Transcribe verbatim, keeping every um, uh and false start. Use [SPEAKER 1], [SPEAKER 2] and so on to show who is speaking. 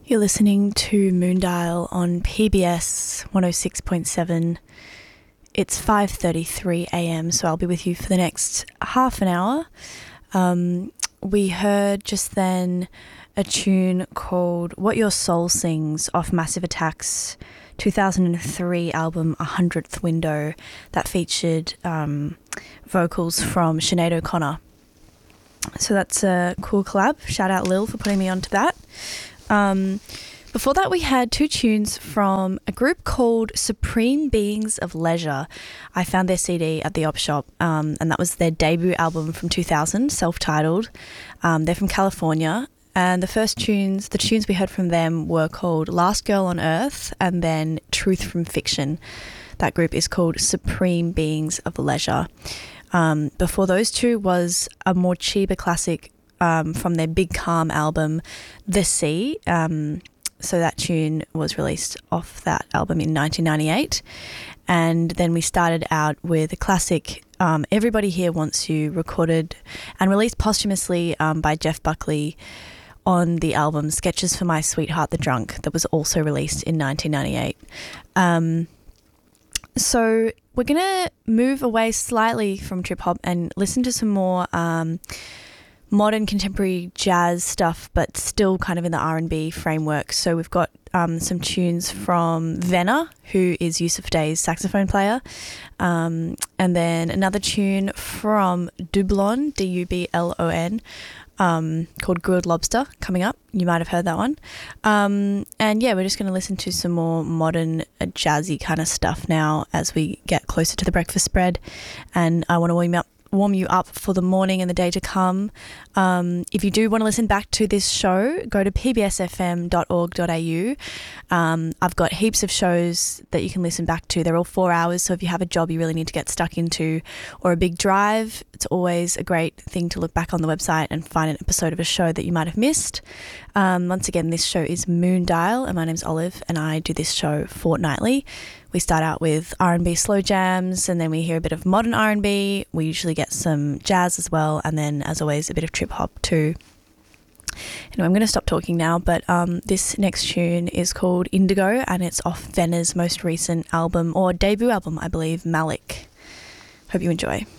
[SPEAKER 1] You're listening to Moondial on P B S one oh six point seven. It's five thirty-three a.m, so I'll be with you for the next half an hour. Um, we heard just then a tune called What Your Soul Sings off Massive Attack's two thousand three album A Hundredth Window that featured um, vocals from Sinead O'Connor. So that's a cool collab. Shout out Lil for putting me onto that. Um, before that, we had two tunes from a group called Supreme Beings of Leisure. I found their C D at the op shop, um, and that was their debut album from two thousand, self-titled. Um, they're from California, and the first tunes, the tunes we heard from them were called Last Girl on Earth and then Truth from Fiction. That group is called Supreme Beings of Leisure. Um, before those two was a more Chiba classic Um, from their Big Calm album, The Sea. Um, so that tune was released off that album in nineteen ninety-eight. And then we started out with a classic, um, Everybody Here Wants You, recorded and released posthumously um, by Jeff Buckley on the album Sketches for My Sweetheart the Drunk, that was also released in nineteen ninety-eight. Um, so we're going to move away slightly from trip-hop and listen to some more Um, modern contemporary jazz stuff, but still kind of in the R and B framework. So we've got um, some tunes from Venna, who is Yusuf Day's saxophone player, um, and then another tune from Dublon, D U B L O N, um, called Grilled Lobster, coming up. You might have heard that one. Um, and yeah, we're just going to listen to some more modern uh, jazzy kind of stuff now as we get closer to the breakfast spread, and I want to warm up warm you up for the morning and the day to come. Um, if you do want to listen back to this show, go to p b s f m dot org dot a u. Um, I've got heaps of shows that you can listen back to. They're all four hours, so if you have a job you really need to get stuck into or a big drive, it's always a great thing to look back on the website and find an episode of a show that you might have missed. Um, once again, this show is Moondial, and my name's Olive, and I do this show fortnightly. We start out with R and B slow jams, and then we hear a bit of modern R and B. We usually get some jazz as well, and then, as always, a bit of trip hop too. Anyway, I'm going to stop talking now, but um, this next tune is called Indigo, and it's off Venna's most recent album, or debut album, I believe, Malik. Hope you enjoy.